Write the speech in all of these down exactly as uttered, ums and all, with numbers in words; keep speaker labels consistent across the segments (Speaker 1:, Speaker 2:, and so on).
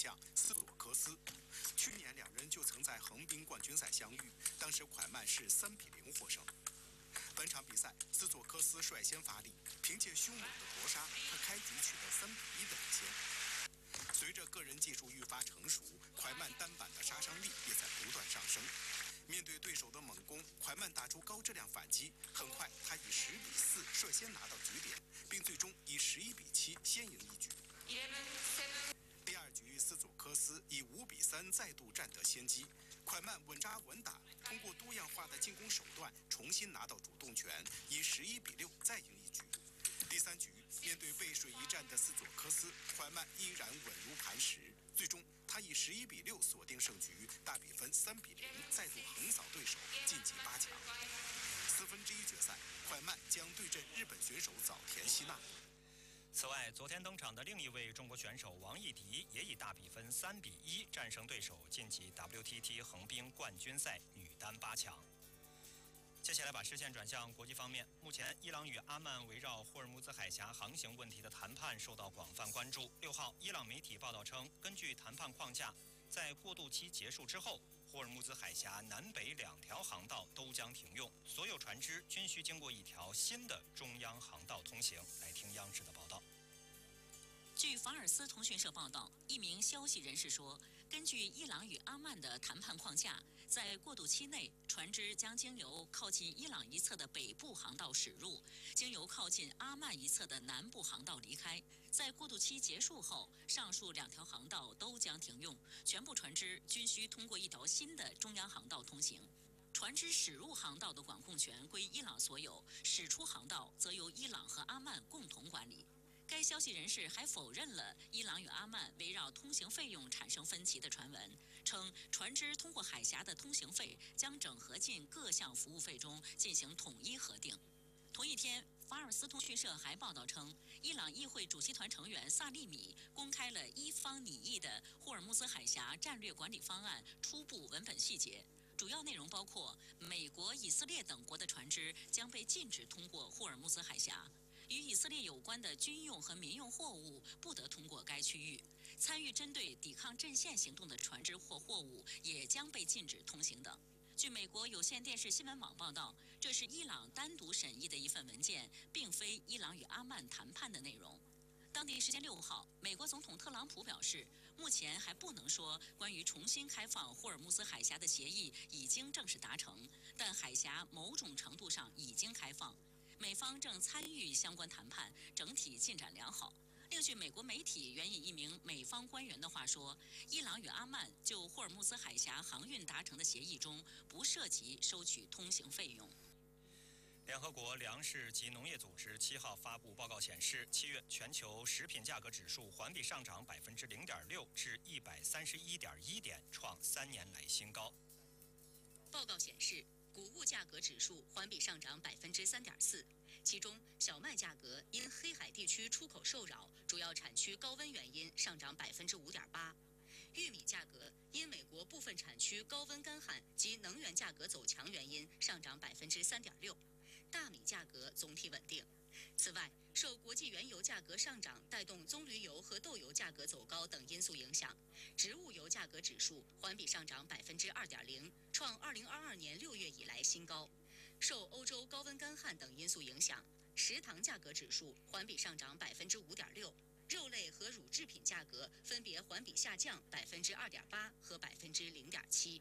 Speaker 1: 将斯佐科斯。去年两人就曾在横滨冠军赛相遇，当时蒯曼是三比零获胜。本场比赛，斯佐科斯率先发力，凭借凶猛的搏杀，他开局取得三比一的领先。随着个人技术愈发成熟，蒯曼单板的杀伤力也在不断上升。面对对手的猛攻，蒯曼打出高质量反击，很快他以十比四率先拿到局点，并最终以十一比七先赢一局。第二局，斯佐科斯以五比三再度占得先机，蒯曼稳扎稳打，通过多样化的进攻手段重新拿到主动权，以十一比六再赢一局。第三局，面对背水一战的斯佐科斯，蒯曼依然稳如磐石，最终他以十一比六锁定胜局，大比分三比零再度横扫对手，晋级八强。四分之一决赛，蒯曼将对阵日本选手早田希娜。
Speaker 2: 此外，昨天登场的另一位中国选手王艺迪也以大比分三比一战胜对手，晋级 W T T 横滨冠军赛女单八强。接下来把视线转向国际方面，目前伊朗与阿曼围绕霍尔木兹海峡航行问题的谈判受到广泛关注。六号，伊朗媒体报道称，根据谈判框架，在过渡期结束之后，霍尔木兹海峡南北两条航道都将停用，所有船只均需经过一条新的中央航道通行。来听央视的报道。
Speaker 3: 据法尔斯通讯社报道，一名消息人士说，根据伊朗与阿曼的谈判框架，在过渡期内，船只将经由靠近伊朗一侧的北部航道驶入，经由靠近阿曼一侧的南部航道离开。在过渡期结束后，上述两条航道都将停用，全部船只均需通过一条新的中央航道通行。船只驶入航道的管控权归伊朗所有，驶出航道则由伊朗和阿曼共同管理。该消息人士还否认了伊朗与阿曼围绕通行费用产生分歧的传闻，称船只通过海峡的通行费将整合进各项服务费中进行统一核定。同一天，法尔斯通讯社还报道称，伊朗议会主席团成员萨利米公开了伊方拟议的霍尔木兹海峡战略管理方案初步文本细节。主要内容包括，美国、以色列等国的船只将被禁止通过霍尔木兹海峡。与以色列有关的军用和民用货物不得通过该区域，参与针对抵抗阵线行动的船只或货物也将被禁止通行等。据美国有线电视新闻网报道，这是伊朗单独审议的一份文件，并非伊朗与阿曼谈判的内容。当地时间六号，美国总统特朗普表示，目前还不能说关于重新开放霍尔木兹海峡的协议已经正式达成，但海峡某种程度上已经开放。美方正参与相关谈判，整体进展良好。另据美国媒体援引一名美方官员的话说，伊朗与阿曼就霍尔木兹海峡航运达成的协议中不涉及收取通行费用。
Speaker 2: 联合国粮食及农业组织七号发布报告显示，七月全球食品价格指数环比上涨百分之零点六至一百三十一点一点，创三年来新高。
Speaker 3: 报告显示，谷物价格指数环比上涨百分之三点四，其中小麦价格因黑海地区出口受扰，主要产区高温原因上涨百分之五点八。玉米价格因美国部分产区高温干旱及能源价格走强原因上涨百分之三点六。大米价格总体稳定。此外，受国际原油价格上涨带动棕榈油和豆油价格走高等因素影响，植物油价格指数环比上涨百分之二点零，创二零二二年六月以来新高。受欧洲高温干旱等因素影响，食糖价格指数环比上涨百分之五点六，肉类和乳制品价格分别环比下降百分之二点八和百分之零点七。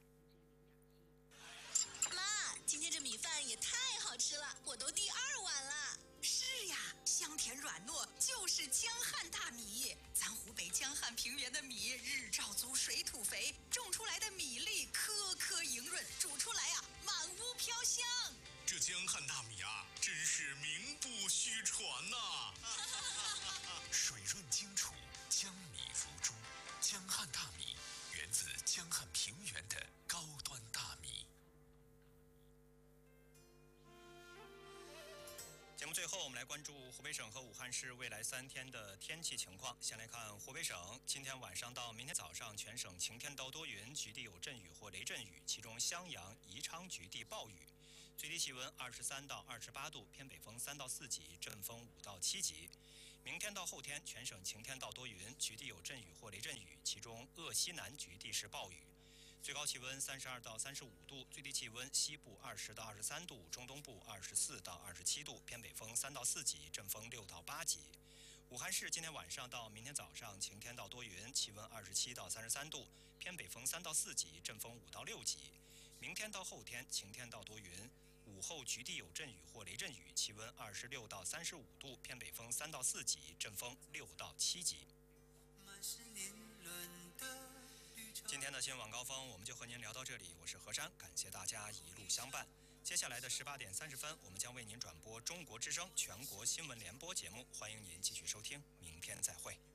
Speaker 4: 妈，今天这米饭也太好吃了，我都第二碗了。
Speaker 5: 是呀，香甜软糯，就是江汉大米。咱湖北江汉平原的米，日照足，水土肥，种出来的米粒颗颗莹润，煮出来啊，满屋飘香。
Speaker 6: 这江汉大米啊，真是名不虚传呐、
Speaker 7: 啊！水润精楚，江米如珠。江汉大米源自江汉平原的高端大米。
Speaker 2: 节目最后，我们来关注湖北省和武汉市未来三天的天气情况。先来看湖北省，今天晚上到明天早上，全省晴天到多云，局地有阵雨或雷阵雨，其中襄阳、宜昌局地暴雨。最低气温二十三到二十八度，偏北风三到四级，阵风五到七级。 明天到后天，全省晴天到多云，局地有阵雨或雷阵雨，其中鄂西南局地是暴雨。最高气温三十二到三十五度，最低气温西部二十到二十三度，中东部二十四到二十七度，偏北风三到四级，阵风六到八级。武汉市今天晚上到明天早上晴天到多云，气温二十七到三十三度，偏北风三到四级，阵风五到六级。明天到后天晴天到多云，午后局地有阵雨或雷阵雨，气温二十六到三十五度，偏北风三到四级，阵风六到七级。今天的新闻晚高峰我们就和您聊到这里，我是何山，感谢大家一路相伴。接下来的十八点三十分，我们将为您转播中国之声全国新闻联播节目，欢迎您继续收听，明天再会。